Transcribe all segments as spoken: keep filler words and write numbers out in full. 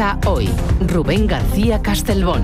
Prensa Hoy. Rubén García Castelbón.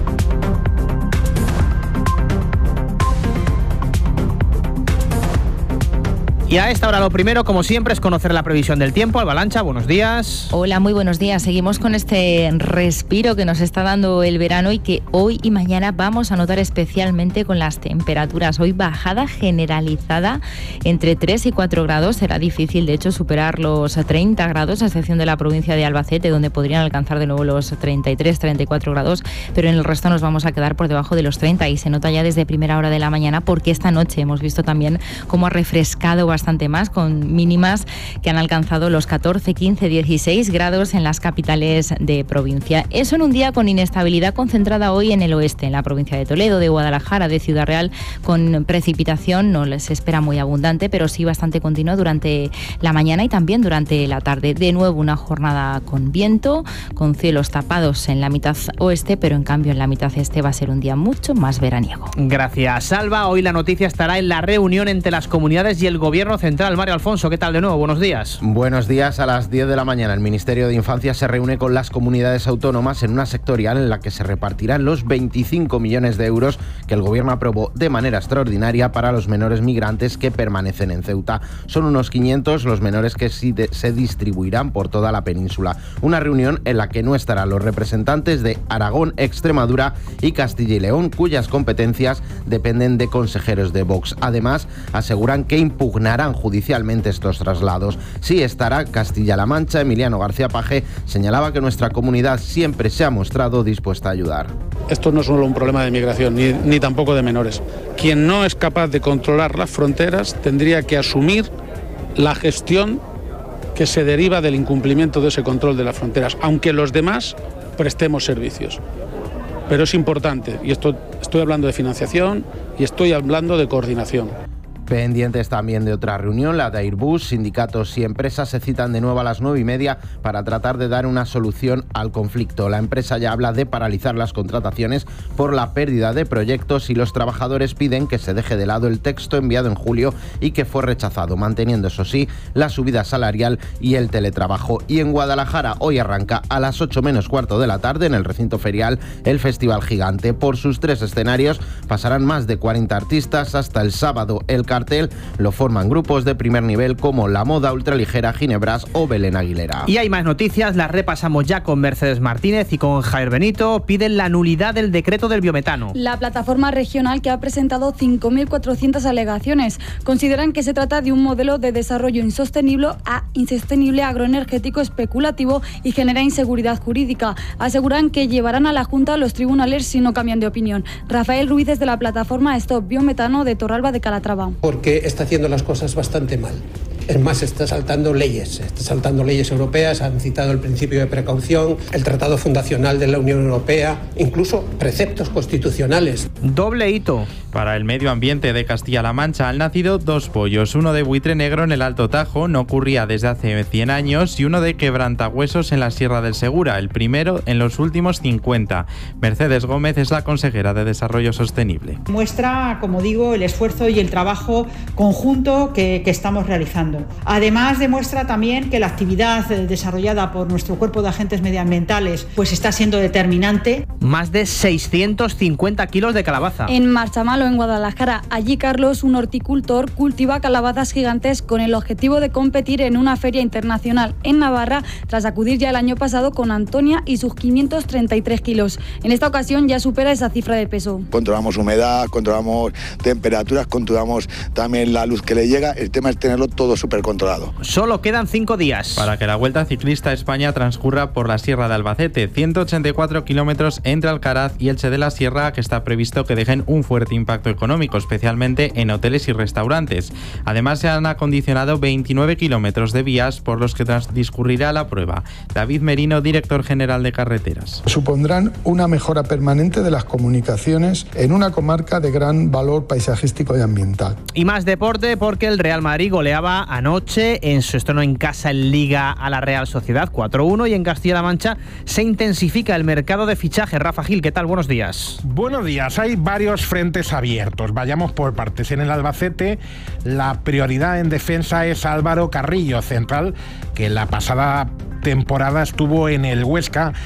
Y a esta hora lo primero, como siempre, es conocer la previsión del tiempo. Alba Lancha, buenos días. Hola, muy buenos días. Seguimos con este respiro que nos está dando el verano y que hoy y mañana vamos a notar especialmente con las temperaturas. Hoy bajada generalizada entre tres y cuatro grados. Será difícil, de hecho, superar los treinta grados, a excepción de la provincia de Albacete, donde podrían alcanzar de nuevo los treinta y tres, treinta y cuatro grados, pero en el resto nos vamos a quedar por debajo de los treinta y se nota ya desde primera hora de la mañana, porque esta noche hemos visto también cómo ha refrescado bastante más, con mínimas que han alcanzado los catorce, quince, dieciséis grados en las capitales de provincia. Eso en un día con inestabilidad concentrada hoy en el oeste, en la provincia de Toledo, de Guadalajara, de Ciudad Real, con precipitación, no les espera muy abundante, pero sí bastante continua durante la mañana y también durante la tarde. De nuevo una jornada con viento, con cielos tapados en la mitad oeste, pero en cambio en la mitad este va a ser un día mucho más veraniego. Gracias, Alba. Hoy la noticia estará en la reunión entre las comunidades y el Gobierno Central. Mario Alfonso, ¿qué tal de nuevo? Buenos días. Buenos días. A las diez de la mañana el Ministerio de Infancia se reúne con las comunidades autónomas en una sectorial en la que se repartirán los veinticinco millones de euros que el Gobierno aprobó de manera extraordinaria para los menores migrantes que permanecen en Ceuta. Son unos quinientos los menores que sí de, se distribuirán por toda la península. Una reunión en la que no estarán los representantes de Aragón, Extremadura y Castilla y León, cuyas competencias dependen de consejeros de Vox. Además, aseguran que impugnarán judicialmente estos traslados. Sí estará Castilla-La Mancha. Emiliano García Paje señalaba que nuestra comunidad siempre se ha mostrado dispuesta a ayudar. Esto no es solo un problema de migración, ni, ni tampoco de menores. Quien no es capaz de controlar las fronteras tendría que asumir la gestión que se deriva del incumplimiento de ese control de las fronteras, aunque los demás prestemos servicios. Pero es importante, y esto estoy hablando de financiación y estoy hablando de coordinación. Pendientes también de otra reunión, la de Airbus. Sindicatos y empresas se citan de nuevo a las nueve y media para tratar de dar una solución al conflicto. La empresa ya habla de paralizar las contrataciones por la pérdida de proyectos y los trabajadores piden que se deje de lado el texto enviado en julio y que fue rechazado, manteniendo, eso sí, la subida salarial y el teletrabajo. Y en Guadalajara hoy arranca a las ocho menos cuarto de la tarde en el recinto ferial el Festival Gigante. Por sus tres escenarios pasarán más de cuarenta artistas. Hasta el sábado el cartel lo forman grupos de primer nivel como La Moda, Ultraligera, Ginebras o Belén Aguilera. Y hay más noticias, las repasamos ya con Mercedes Martínez y con Javier Benito. Piden la nulidad del decreto del biometano. La plataforma regional, que ha presentado cinco mil cuatrocientas alegaciones, consideran que se trata de un modelo de desarrollo insostenible, a insostenible, agroenergético, especulativo y genera inseguridad jurídica. Aseguran que llevarán a la Junta a los tribunales si no cambian de opinión. Rafael Ruiz es de la plataforma Stop Biometano de Torralba de Calatrava. Porque está haciendo las cosas bastante mal. Es más, está saltando leyes, está saltando leyes europeas, han citado el principio de precaución, el Tratado Fundacional de la Unión Europea, incluso preceptos constitucionales. Doble hito. Para el medio ambiente de Castilla-La Mancha han nacido dos pollos, uno de buitre negro en el Alto Tajo, no ocurría desde hace cien años, y uno de quebrantahuesos en la Sierra del Segura, el primero en los últimos cincuenta. Mercedes Gómez es la consejera de Desarrollo Sostenible. Muestra, como digo, el esfuerzo y el trabajo conjunto que, que estamos realizando. Además, demuestra también que la actividad desarrollada por nuestro cuerpo de agentes medioambientales pues está siendo determinante. Más de seiscientos cincuenta kilos de calabaza. En Marchamalo, en Guadalajara, allí Carlos, un horticultor, cultiva calabazas gigantes con el objetivo de competir en una feria internacional en Navarra, tras acudir ya el año pasado con Antonia y sus quinientos treinta y tres kilos. En esta ocasión ya supera esa cifra de peso. Controlamos humedad, controlamos temperaturas, controlamos también la luz que le llega. El tema es tenerlo todo súper controlado. Solo quedan cinco días. Para que la Vuelta Ciclista a España transcurra por la Sierra de Albacete, ciento ochenta y cuatro kilómetros entre Alcaraz y Elche de la Sierra, que está previsto que dejen un fuerte impacto económico, especialmente en hoteles y restaurantes. Además, se han acondicionado veintinueve kilómetros de vías por los que discurrirá la prueba. David Merino, director general de Carreteras. Supondrán una mejora permanente de las comunicaciones en una comarca de gran valor paisajístico y ambiental. Y más deporte, porque el Real Madrid goleaba anoche en su estreno en casa en Liga a la Real Sociedad cuatro uno, y en Castilla-La Mancha se intensifica el mercado de fichaje. Rafa Gil, ¿qué tal? Buenos días. Buenos días. Hay varios frentes abiertos. Vayamos por partes. En el Albacete, la prioridad en defensa es Álvaro Carrillo, central, que la pasada temporada estuvo en el Huesca